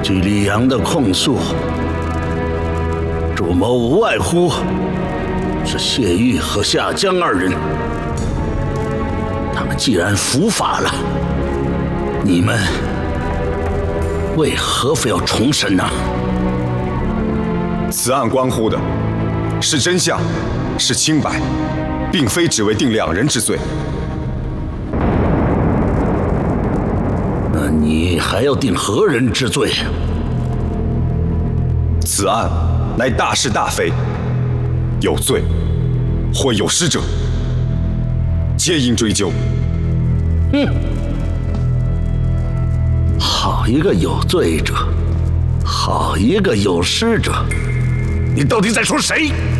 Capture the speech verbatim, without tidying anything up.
据李阳的控诉，主谋无外乎是谢玉和夏江二人。他们既然伏法了，你们为何非要重审呢？ 此案关乎的是真相，是清白，并非只为定两人之罪。 那你还要定何人之罪？ 此案乃大是大非，有罪或有失者，皆应追究。 哼！好一个有罪者，好一个有失者！你到底在说谁？